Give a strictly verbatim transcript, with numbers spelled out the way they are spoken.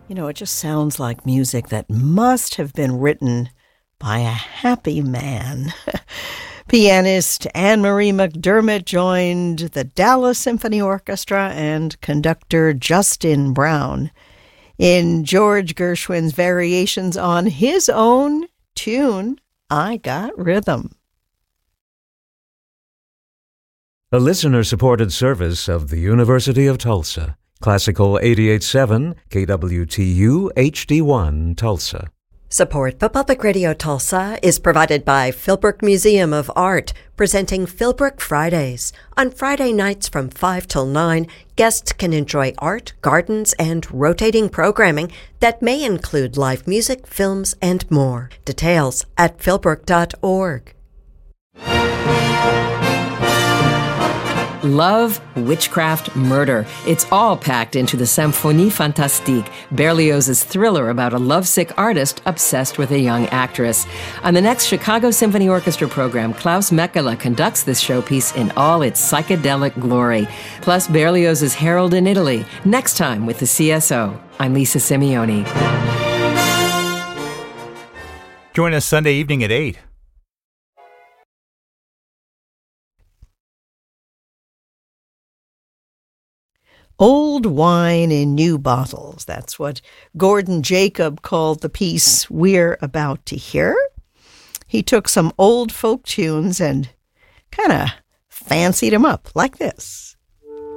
You know, it just sounds like music that must have been written by a happy man. Pianist Anne-Marie McDermott joined the Dallas Symphony Orchestra and conductor Justin Brown in George Gershwin's variations on his own tune, I Got Rhythm. A listener-supported service of the University of Tulsa. Classical eighty-eight point seven, K W T U H D one, Tulsa. Support for Public Radio Tulsa is provided by Philbrook Museum of Art, presenting Philbrook Fridays. On Friday nights from five till nine, guests can enjoy art, gardens, and rotating programming that may include live music, films, and more. Details at philbrook dot org. Love, witchcraft, murder. It's all packed into the Symphonie Fantastique, Berlioz's thriller about a lovesick artist obsessed with a young actress. On the next Chicago Symphony Orchestra program, Klaus Mekela conducts this showpiece in all its psychedelic glory. Plus Berlioz's Harold in Italy, next time with the C S O. I'm Lisa Simeone. Join us Sunday evening at eight. Old wine in new bottles. That's what Gordon Jacob called the piece we're about to hear. He took some old folk tunes and kind of fancied them up like this.